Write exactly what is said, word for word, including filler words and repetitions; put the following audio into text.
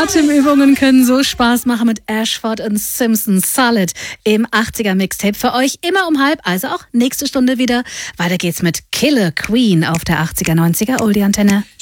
Atemübungen können so Spaß machen mit Ashford und Simpson. Solid im achtziger-Mixtape für euch immer um halb, also auch nächste Stunde wieder. Weiter geht's mit Killer Queen auf der achtziger neunziger Oldie-Antenne.